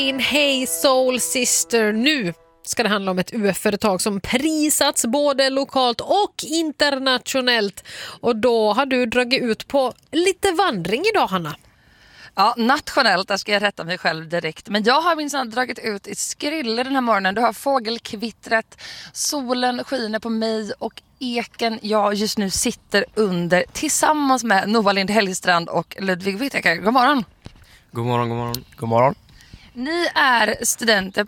Hey Soul Sister, nu ska det handla om ett UF-företag som prisats både lokalt och internationellt. Och då har du dragit ut på lite vandring idag, Hanna. Ja, nationellt, där ska jag rätta mig själv direkt. Men jag har minsann dragit ut i Skrille den här morgonen. Du har fågelkvittret, solen skiner på mig och eken jag just nu sitter under tillsammans med Noah Lind Hellstrand och Ludvig Whittaker. God morgon. God morgon, god morgon. God morgon. Ni är studenter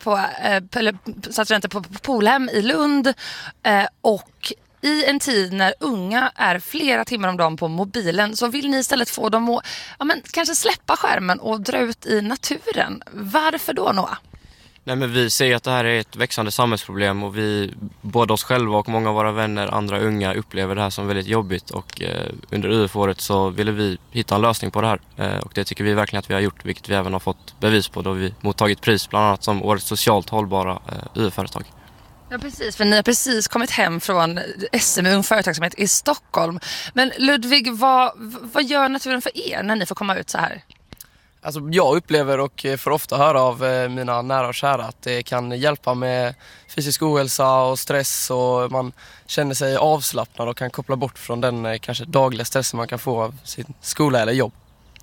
på Polhem i Lund och i en tid när unga är flera timmar om dagen på mobilen så vill ni istället få dem att kanske släppa skärmen och dra ut i naturen. Varför då, Noah? Nej, men vi ser att det här är ett växande samhällsproblem och vi, både oss själva och många av våra vänner, andra unga, upplever det här som väldigt jobbigt och under UF-året så ville vi hitta en lösning på det här och det tycker vi verkligen att vi har gjort, vilket vi även har fått bevis på då vi mottagit pris bland annat som årets socialt hållbara UF-företag. Ja, precis, för ni har precis kommit hem från SM Ung Företagsamhet i Stockholm. Men Ludvig, vad gör naturen för er när ni får komma ut så här? Alltså, jag upplever och får ofta höra av mina nära och kära att det kan hjälpa med fysisk ohälsa och stress och man känner sig avslappnad och kan koppla bort från den kanske dagliga stressen man kan få av sin skola eller jobb.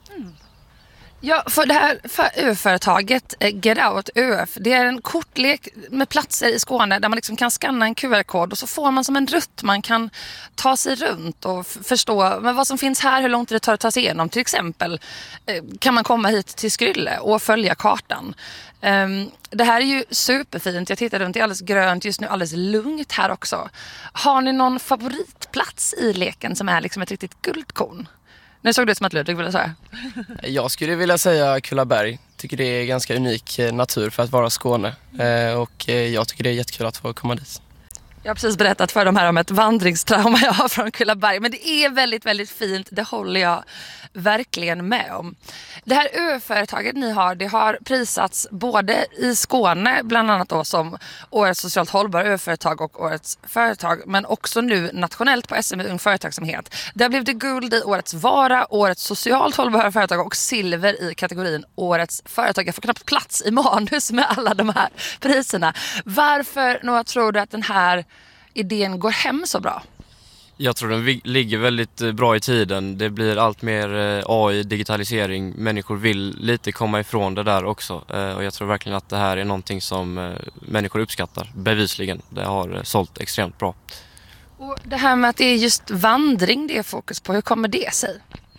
Ja, för det här UF-företaget Get Out UF, det är en kortlek med platser i Skåne där man liksom kan skanna en QR-kod och så får man som en rutt man kan ta sig runt och förstå vad som finns här, hur långt det tar att ta sig igenom. Till exempel kan man komma hit till Skrille och följa kartan. Det här är ju superfint, jag tittar runt, det är alldeles grönt just nu, alldeles lugnt här också. Har ni någon favoritplats i leken som är liksom ett riktigt guldkorn? Nu såg det som att Ludvig ville säga. Jag skulle vilja säga Kullaberg. Tycker det är ganska unik natur för att vara Skåne. Och jag tycker det är jättekul att få komma dit. Jag har precis berättat för dem här om ett vandringstrauma jag har från Kullaberg. Men det är väldigt, väldigt fint. Det håller jag verkligen med om. Det här UF-företaget ni har, det har prisats både i Skåne, bland annat då som årets socialt hållbara UF-företag och årets företag, men också nu nationellt på SM Ung Företagsamhet. Där blev det guld i årets vara, årets socialt hållbara företag och silver i kategorin årets företag. Jag får knappt plats i manus med alla de här priserna. Varför, Noah, tror du att den här idén går hem så bra? Jag tror den ligger väldigt bra i tiden. Det blir allt mer AI, digitalisering. Människor vill lite komma ifrån det där också. Och jag tror verkligen att det här är någonting som människor uppskattar. Bevisligen. Det har sålt extremt bra. Och det här med att det är just vandring det är fokus på, hur kommer det sig?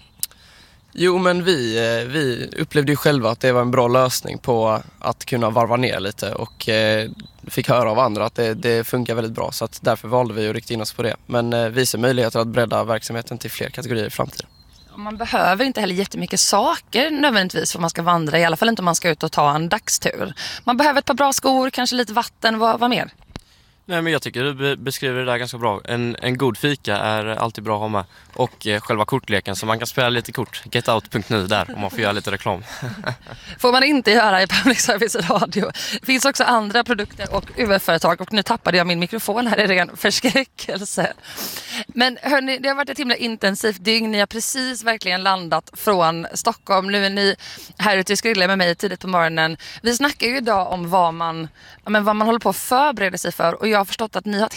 Jo, men vi upplevde ju själva att det var en bra lösning på att kunna varva ner lite och fick höra av andra att det funkar väldigt bra, så att därför valde vi att rikta in oss på det. Men vi ser möjligheter att bredda verksamheten till fler kategorier i framtiden. Man behöver inte heller jättemycket saker nödvändigtvis för man ska vandra, i alla fall inte om man ska ut och ta en dagstur. Man behöver ett par bra skor, kanske lite vatten, vad mer? Nej, men jag tycker du beskriver det där ganska bra. En god fika är alltid bra att ha med. Och själva kortleken, så man kan spela lite kort. Getout.nu där, om man får göra lite reklam. Får man inte göra i public service radio. Det finns också andra produkter och UF-företag. Och nu tappade jag min mikrofon här i ren förskräckelse. Men hörni, det har varit ett himla intensivt dygn. Ni har precis verkligen landat från Stockholm. Nu är ni här ute i Skrille med mig tidigt på morgonen. Vi snackar ju idag om vad man håller på att förbereda sig för. Och jag har förstått att ni har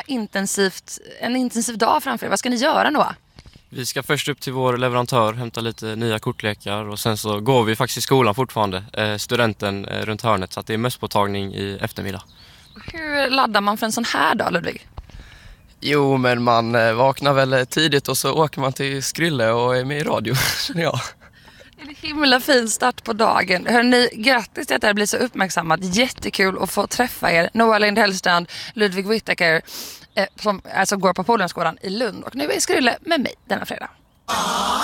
en intensiv dag framför er. Vad ska ni göra, Noah? Vi ska först upp till vår leverantör, hämta lite nya kortlekar och sen så går vi faktiskt i skolan fortfarande, studenten runt hörnet, så att det är mösspåtagning i eftermiddag. Hur laddar man för en sån här dag, Ludvig? Jo, men man vaknar väl tidigt och så åker man till Skrille och är med i radio, känner jag. Det är en himla fin start på dagen. Hörrni, grattis till att det här blir så uppmärksammat. Jättekul att få träffa er. Noah Lind Hellstrand, Ludvig Whittaker, som alltså går på Polhemskolan i Lund. Och nu är Skrille med mig denna fredag.